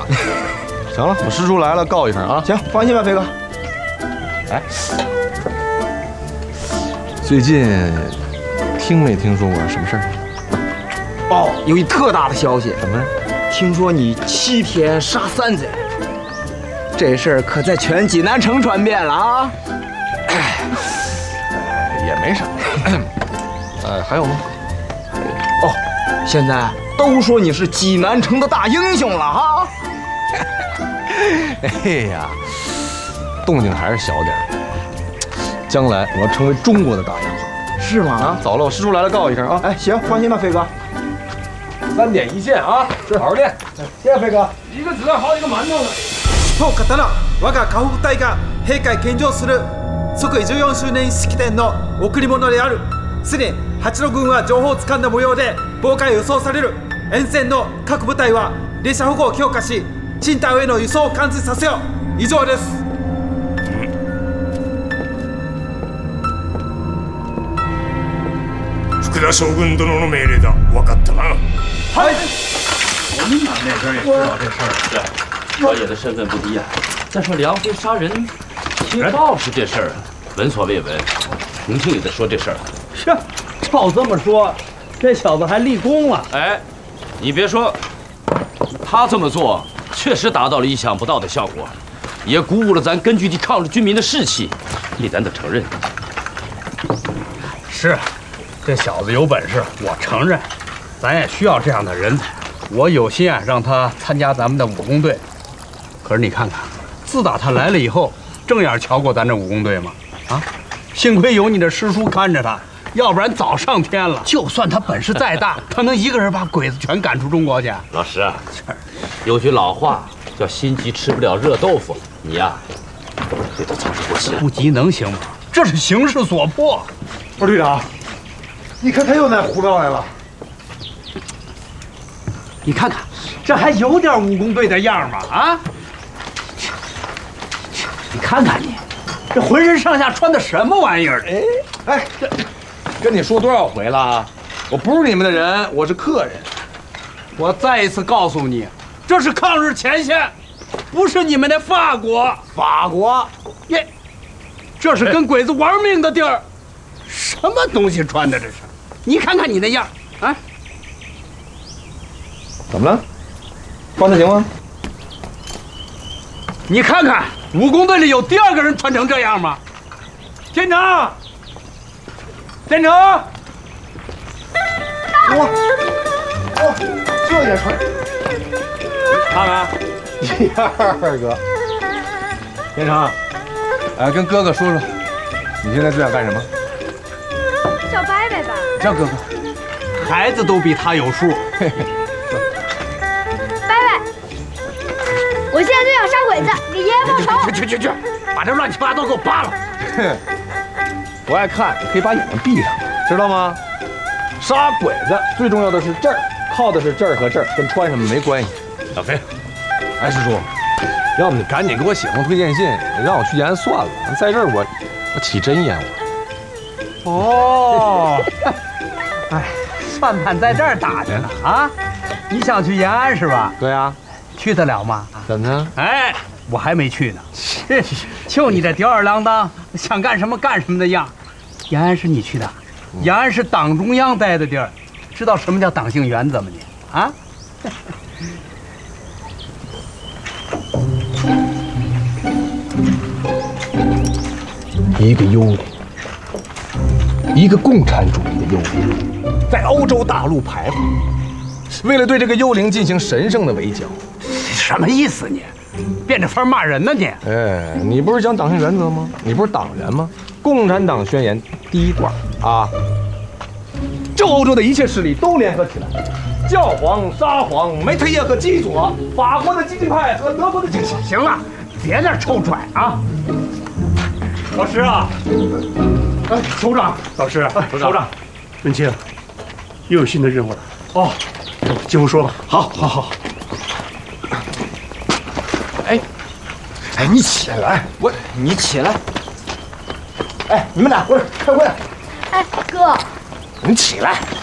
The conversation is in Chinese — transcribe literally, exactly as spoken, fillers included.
行了，我师叔来了，告一声啊。 行，放心吧，飞哥。 哎，最近听没听说过什么事儿？ 哦，有一特大的消息。 什么呀？ 听说你七天杀三贼，这事儿可在全济南城传遍了啊！ 哎，也没啥。呃，还有吗？ 哦，现在都说你是济南城的大英雄了哈。 哎呀，动静还是小点儿。将来我要成为中国的大英雄， 是吗？ 啊，走了，我师叔来了，告一声啊。 哎，行，放心吧，飞哥。 三点一线啊，是好好练。 谢谢飞哥。 一个子弹好几个馒头呢。 当刀、我が家父部隊が閉会献上する即位じゅうよん周年式典の贈り物である。すでに八路軍は情報をつかんだ模様で妨害予想される。沿線の各部隊は列車保護を強化し、新隊への輸送を完遂させよう。以上です。 福田将軍殿の命令だ。分かったな。 はい。 我们党那边也知道这事儿，是少爷的身份不低呀。再说梁飞杀人，贴报是这事儿，闻所未闻。重庆也在说这事儿。 是，照这么说，这小子还立功了。 哎，你别说，他这么做确实达到了意想不到的效果，也鼓舞了咱根据地抗日军民的士气，这咱得承认。 是，这小子有本事，我承认，咱也需要这样的人才。我有心啊，让他参加咱们的武工队。可是你看看，自打他来了以后，正眼瞧过咱这武工队吗？啊，幸亏有你的师叔看着他，要不然早上天了。就算他本事再大，他能一个人把鬼子全赶出中国去？ 老师啊，有句老话叫“心急吃不了热豆腐”，你呀，对他操之过急了。 不急能行吗？这是形势所迫。 不是队长，你看他又来胡闹来了。 你看看，这还有点武工队的样吗？啊！你看看你，这浑身上下穿的什么玩意儿？ 哎哎，这跟你说多少回了？我不是你们的人，我是客人。 我再一次告诉你，这是抗日前线，不是你们的法国。 法国， 耶，这是跟鬼子玩命的地儿。什么东西穿的这是？你看看你那样，啊！ 怎么了？穿的行吗？ 你看看，武工队里有第二个人穿成这样吗？连长，连长， 哇哇，这也穿？ 看看， 第二个。 连长，哎，跟哥哥说说，你现在最想干什么？ 叫伯伯吧。 叫哥哥。 孩子都比他有数。嘿嘿。 我现在就想杀鬼子，给爷爷报仇！ 去去去去，把这乱七八糟给我扒了！ 哼，不爱看，你可以把眼睛闭上，知道吗？杀鬼子最重要的是这儿，靠的是这儿和这儿，跟穿什么没关系。 小飞， 哎，师叔，要不你赶紧给我写封推荐信，让我去延安算了。在这儿我我起真厌我。哦，哎，算盘在这儿打着呢啊！你想去延安是吧？ 对啊。 去得了吗？ 怎么呢？ 哎，我还没去呢。就你这吊儿郎当，想干什么干什么的样。延安是你去的，延安是党中央待的地儿，知道什么叫党性原则吗你？啊？ 一个幽灵，一个共产主义的幽灵，在欧洲大陆徘徊。为了对这个幽灵进行神圣的围剿。 什么意思你？变着法骂人呢你？ 哎，你不是讲党性原则吗？你不是党员吗？共产党宣言第一段啊，就欧洲的一切势力都联合起来，教皇、沙皇、梅特叶和基佐，法国的激进派和德国的激进。 行了，别那臭拽啊！老师啊， 哎，首长， 老师， 首长，文清，又有新的任务了。哦，接我说吧。 好，好，好。 哎，哎，你起来！我，你起来！哎，你们俩过来开会。 哎，哥， 你起来！